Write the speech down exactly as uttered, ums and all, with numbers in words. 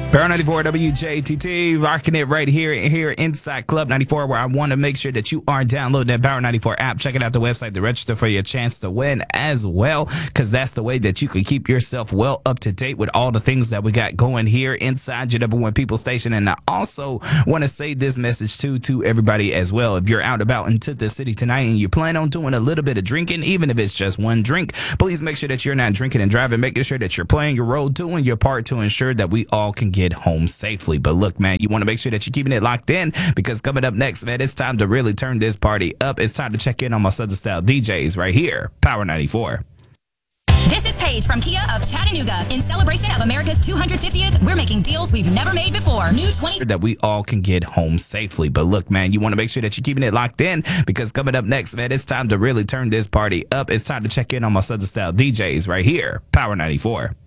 Power ninety-four W J T T, rocking it right here, here inside Club ninety-four, where I want to make sure that you are downloading that Power ninety-four app, checking out the website to register for your chance to win as well, because that's the way that you can keep yourself well up to date with all the things that we got going here inside your number one people station. And I also want to say this message too to everybody as well. If you're out about into the city tonight and you plan on doing a little bit of drinking, even if it's just one drink, please make sure that you're not drinking and driving, making sure that you're playing your role, doing your part to ensure that we all can get home safely. But look, man, you want to make sure that you're keeping it locked in, because coming up next, man, it's time to really turn this party up. It's time to check in on my Southern Style D Js right here, Power ninety-four. This is Paige from Kia of Chattanooga. In celebration of America's two hundred fiftieth, we're making deals we've never made before. New twenty that we all can get home safely. But look, man, you want to make sure that you're keeping it locked in, because coming up next, man, it's time to really turn this party up. It's time to check in on my Southern Style D Js right here, Power ninety-four.